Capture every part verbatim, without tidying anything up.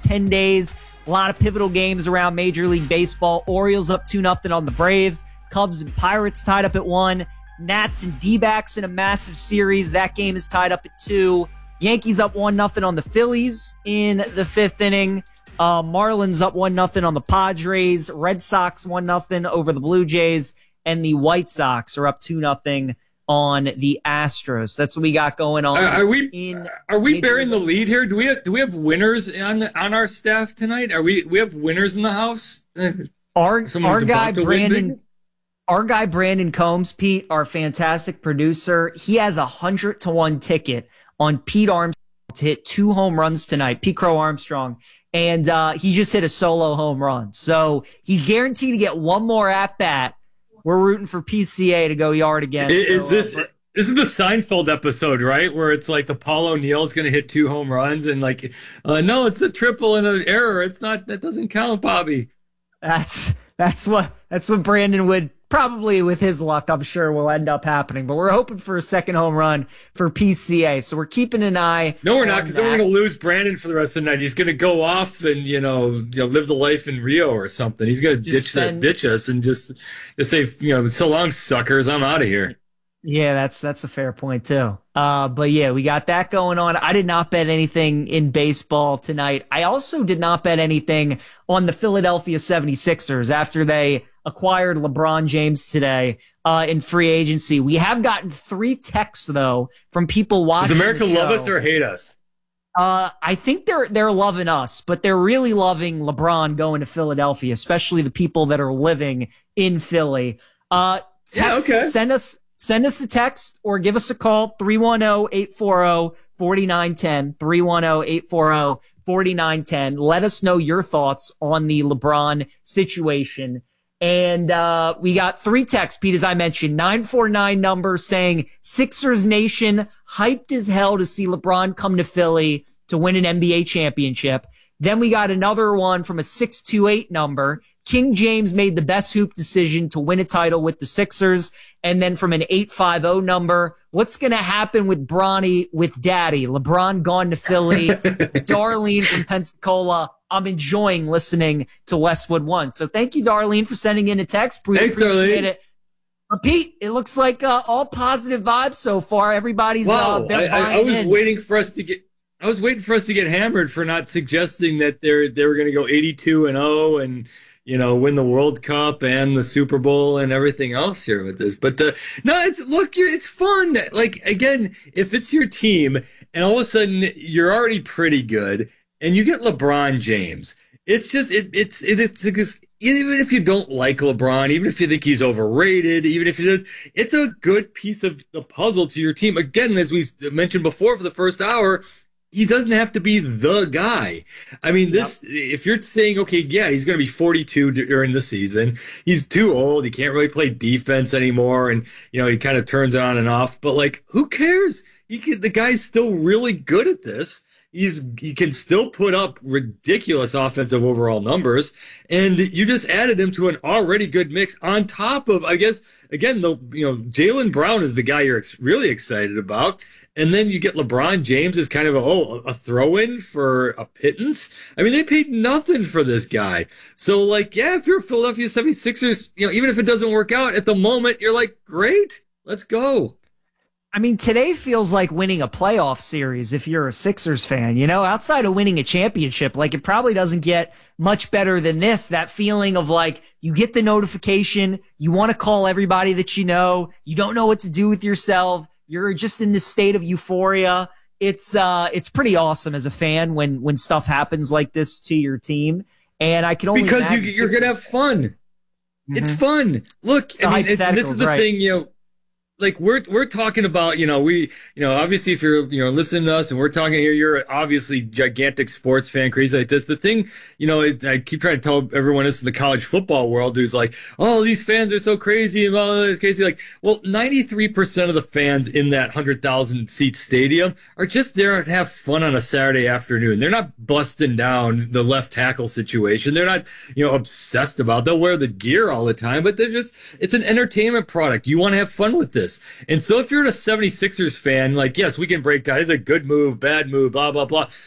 ten days. A lot of pivotal games around Major League Baseball. Orioles up two nothing on the Braves. Cubs and Pirates tied up at one. Nats and D-backs in a massive series. That game is tied up at two. Yankees up one nothing on the Phillies in the fifth inning. Uh, Marlins up one nothing on the Padres. Red Sox one nothing over the Blue Jays. And the White Sox are up two nothing on the Astros. That's what we got going on. Are, are we in are we bearing the lead here? Do we have do we have winners on the, on our staff tonight? Are we we have winners in the house? Our our guy Brandon our guy Brandon Combs, Pete, our fantastic producer, he has a hundred to one ticket on Pete Armstrong to hit two home runs tonight. Pete Crow Armstrong. And uh, he just hit a solo home run. So he's guaranteed to get one more at bat. We're rooting for P C A to go yard again. Is so, this uh, this is the Seinfeld episode, right? Where it's like the Paul O'Neill's going to hit two home runs and like, uh, no, it's a triple and an error. It's not. That doesn't count, Bobby. That's that's what that's what Brandon would probably, with his luck, I'm sure will end up happening. But we're hoping for a second home run for P C A. So we're keeping an eye. No, we're not, because then we're going to lose Brandon for the rest of the night. He's going to go off and you know, you know live the life in Rio or something. He's going to ditch spend, ditch us and just just say, you know, so long, suckers. I'm out of here. Yeah, that's that's a fair point too. Uh, but yeah, we got that going on. I did not bet anything in baseball tonight. I also did not bet anything on the Philadelphia seventy-sixers after they acquired LeBron James today uh, in free agency. We have gotten three texts though from people watching. Does America the show. love us or hate us? Uh, I think they're they're loving us, but they're really loving LeBron going to Philadelphia, especially the people that are living in Philly. Uh, text, yeah, okay. Send us. Send us a text or give us a call, three one zero, eight four zero, four nine one zero, three one zero, eight four zero, four nine one zero. Let us know your thoughts on the LeBron situation. And uh we got three texts, Pete, as I mentioned, nine four nine number saying Sixers Nation hyped as hell to see LeBron come to Philly to win an N B A championship. Then we got another one from a six two eight number. King James made the best hoop decision to win a title with the Sixers. And then from an eight five zero number, what's going to happen with Bronny with Daddy? LeBron gone to Philly. Darlene from Pensacola. I'm enjoying listening to Westwood One. So thank you, Darlene, for sending in a text. We Thanks, appreciate Darlene. it. But Pete, it looks like uh, all positive vibes so far. Everybody's wow. uh, been I, I, I was in. waiting for us to get. I was waiting for us to get hammered for not suggesting that they're they were going to go eighty-two and oh and you know win the World Cup and the Super Bowl and everything else here with this. But the no, it's look, you're, it's fun. Like again, if it's your team and all of a sudden you're already pretty good and you get LeBron James, it's just it, it's it, it's it's even if you don't like LeBron, even if you think he's overrated, even if you it's a good piece of the puzzle to your team. Again, as we mentioned before for the first hour. He doesn't have to be the guy. I mean, this, yep. If you're saying, okay, yeah, he's going to be forty-two during the season. He's too old. He can't really play defense anymore. And, you know, he kind of turns on and off. But, like, who cares? He can, the guy's still really good at this. He's he can still put up ridiculous offensive overall numbers, and you just added him to an already good mix on top of, I guess, again, the you know Jaylen Brown is the guy you're ex- really excited about, and then you get LeBron James as kind of a oh a throw-in for a pittance. I mean, they paid nothing for this guy, so like yeah, if you're a Philadelphia seventy-sixers, you know even if it doesn't work out at the moment, you're like great, let's go. I mean, today feels like winning a playoff series if you're a Sixers fan, you know, outside of winning a championship. Like, it probably doesn't get much better than this. That feeling of like, you get the notification, you want to call everybody that you know, you don't know what to do with yourself, you're just in this state of euphoria. It's, uh, it's pretty awesome as a fan when, when stuff happens like this to your team. And I can only because you, you're going to have fun. Mm-hmm. It's fun. Look, I mean, it, this is the right. thing, you know, like we're we're talking about, you know, we, you know, obviously if you're, you know, listening to us and we're talking here, you're obviously gigantic sports fan, crazy like this. The thing, you know, it, I keep trying to tell everyone this in the college football world who's like, oh, these fans are so crazy and all this crazy. Like, well, ninety-three percent of the fans in that one hundred thousand seat stadium are just there to have fun on a Saturday afternoon. They're not busting down the left tackle situation. They're not, you know, obsessed about it. They'll wear the gear all the time, but they're just, it's an entertainment product. You want to have fun with this. And so if you're a seventy-sixers fan, like, yes, we can break down. It's a good move, bad move, blah, blah, blah.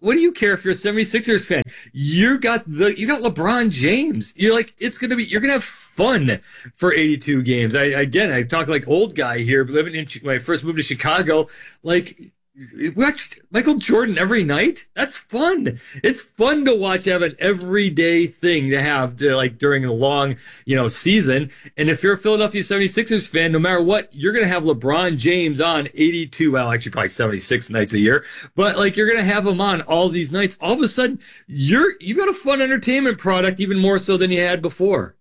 what do you care if you're a seventy-sixers fan? You got the you got LeBron James. You're like, it's gonna be you're gonna have fun for eighty-two games. I again I talk like old guy here, living in when I first moved to Chicago, like we watched Michael Jordan every night. That's fun. It's fun to watch, have an everyday thing to have to, like during a long, you know, season. And if you're a Philadelphia seventy-sixers fan, no matter what, you're going to have LeBron James on eighty-two, well, actually probably seventy-six nights a year, but like you're going to have him on all these nights. All of a sudden, you're, you've got a fun entertainment product even more so than you had before.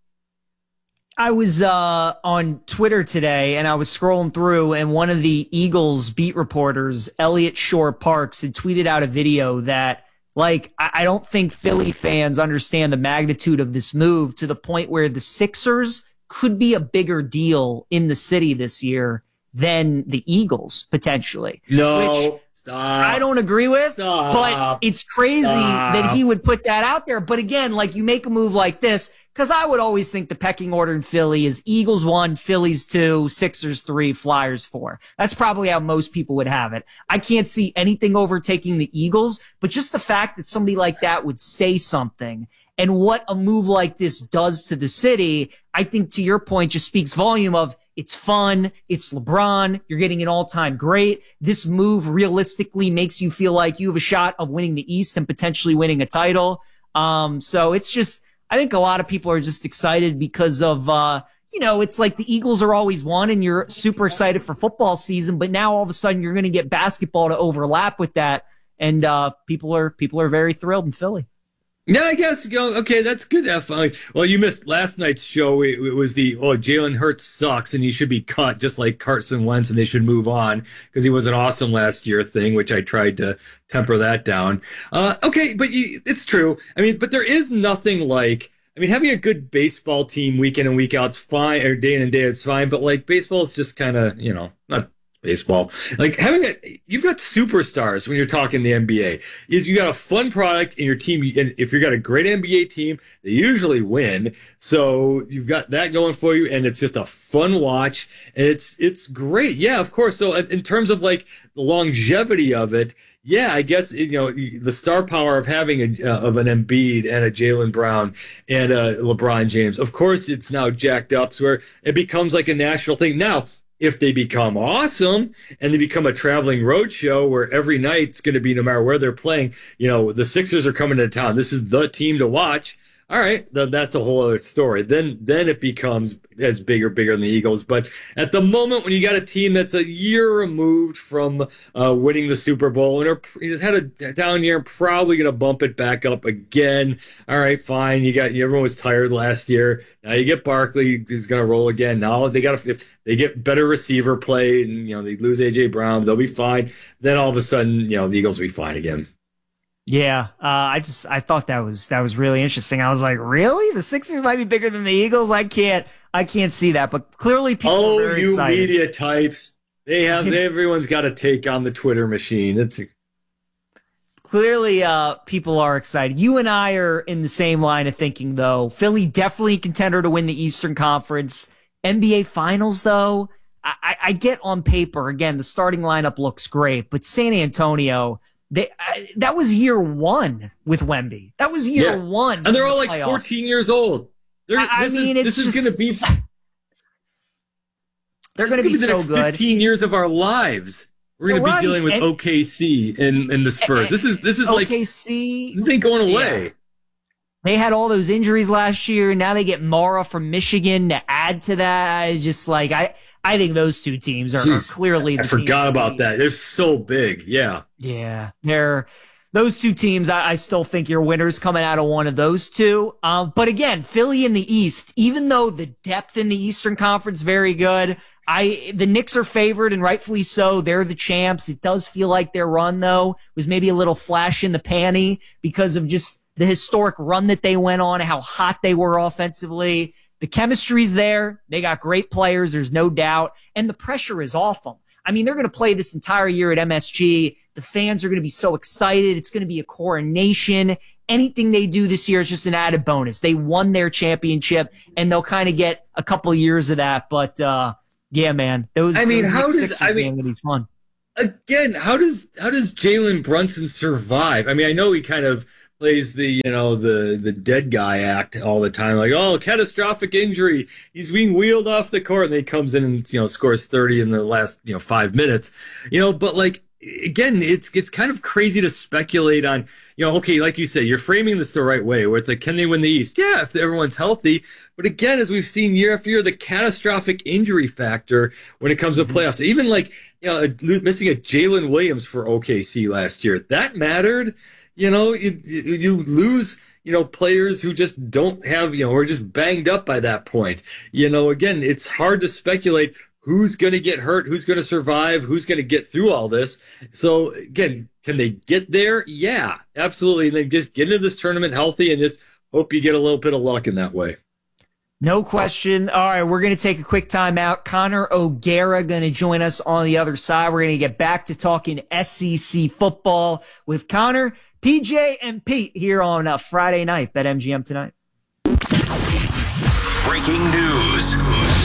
I was uh, on Twitter today, and I was scrolling through, and one of the Eagles beat reporters, Elliot Shore Parks, had tweeted out a video that, like, I, I don't think Philly fans understand the magnitude of this move to the point where the Sixers could be a bigger deal in the city this year than the Eagles, potentially. No, which stop. I don't agree with, Stop. but it's crazy Stop. that he would put that out there. But again, like, you make a move like this, because I would always think the pecking order in Philly is Eagles one, Phillies two, Sixers three, Flyers four. That's probably how most people would have it. I can't see anything overtaking the Eagles, but just the fact that somebody like that would say something and what a move like this does to the city, I think to your point just speaks volume of it's fun. It's LeBron. You're getting an all-time great. This move realistically makes you feel like you have a shot of winning the East and potentially winning a title. Um, so it's just, I think a lot of people are just excited because of, uh, you know, it's like the Eagles are always one and you're super excited for football season, but now all of a sudden you're going to get basketball to overlap with that. And, uh, people are, people are very thrilled in Philly. Yeah, I guess, you know, okay, that's good. F. Well, you missed last night's show. It, it was the, oh, Jalen Hurts sucks and he should be cut just like Carson Wentz and they should move on because he wasn't awesome last year thing, which I tried to temper that down. Uh, okay, but you, it's true. I mean, but there is nothing like, I mean, having a good baseball team week in and week out's fine, or day in and day out's fine, but like baseball is just kind of, you know, not baseball. Like having a, you've got superstars when you're talking the N B A. Is you got a fun product in your team, and if you've got a great N B A team, they usually win. So you've got that going for you, and it's just a fun watch, and it's it's great. Yeah, of course. So in terms of like the longevity of it, yeah, I guess you know the star power of having a uh, of an Embiid and a Jaylen Brown and a LeBron James. Of course, it's now jacked up to where it becomes like a national thing now. If they become awesome and they become a traveling road show where every night it's going to be no matter where they're playing, you know, the Sixers are coming to town. This is the team to watch. All right, th- that's a whole other story. Then then it becomes as big or bigger than the Eagles. But at the moment, when you got a team that's a year removed from uh, winning the Super Bowl and are just had a down year, probably going to bump it back up again. All right, fine. You got everyone was tired last year. Now you get Barkley. He's going to roll again. Now they got if they get better receiver play and you know they lose A J Brown, they'll be fine. Then all of a sudden, you know the Eagles will be fine again. Yeah, uh, I just I thought that was that was really interesting. I was like, really? The Sixers might be bigger than the Eagles? I can't I can't see that, but clearly people oh, are very you excited. Media types, they have everyone's got to take on the Twitter machine. It's clearly uh, people are excited. You and I are in the same line of thinking, though. Philly definitely a contender to win the Eastern Conference. N B A Finals, though, I, I get on paper again the starting lineup looks great, but San Antonio. They, I, that was year one with Wemby. That was year yeah. one. And they're all the like playoffs. fourteen years old. They're, I, this I mean, is, it's this just, is going to be. They're going to be the so next good. fifteen years of our lives. We're going to be right. dealing with and, O K C and, and the Spurs. This is this is O like K C. This ain't going away. Yeah. They had all those injuries last year. Now they get Mara from Michigan to add to that. I just like I. I think those two teams are, are clearly. I the forgot about that. They're so big. Yeah. Yeah, they're. Those two teams, I, I still think your winners coming out of one of those two. Um, but again, Philly in the East, even though the depth in the Eastern Conference very good, I the Knicks are favored and rightfully so. They're the champs. It does feel like their run though was maybe a little flash in the panty because of just the historic run that they went on, how hot they were offensively. The chemistry's there. They got great players. There's no doubt. And the pressure is off them. I mean, they're going to play this entire year at M S G. The fans are going to be so excited. It's going to be a coronation. Anything they do this year is just an added bonus. They won their championship, and they'll kind of get a couple of years of that. But uh, yeah, man, those. I mean, those how does Sixers I mean? Going to be fun. again, how does how does Jalen Brunson survive? I mean, I know he kind of plays the you know the the dead guy act all the time, like, oh, catastrophic injury, he's being wheeled off the court, and then he comes in and you know scores thirty in the last you know five minutes, you know. But like again, it's it's kind of crazy to speculate on, you know. Okay, like you say, you're framing this the right way, where it's like, can they win the East? Yeah, if everyone's healthy. But again, as we've seen year after year, the catastrophic injury factor when it comes to playoffs, even like, you know, missing a Jalen Williams for O K C last year, that mattered. You know, you, you lose, you know, players who just don't have, you know, are just banged up by that point. You know, again, it's hard to speculate who's going to get hurt, who's going to survive, who's going to get through all this. So again, can they get there? Yeah, absolutely. And they just get into this tournament healthy and just hope you get a little bit of luck in that way. No question. All right, we're going to take a quick time out. Connor O'Gara going to join us on the other side. We're going to get back to talking S E C football with Connor, P J, and Pete here on a Friday night. Bet M G M tonight. Breaking news.